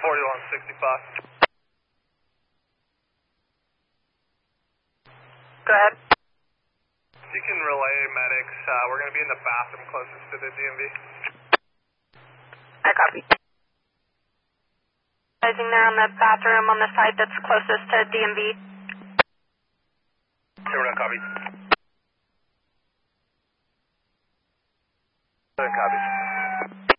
4165. Go ahead. You can relay medics. We're going to be in the bathroom closest to the DMV. I copy. Rising there on the bathroom on the side that's closest to DMV. Everyone copy. Copy.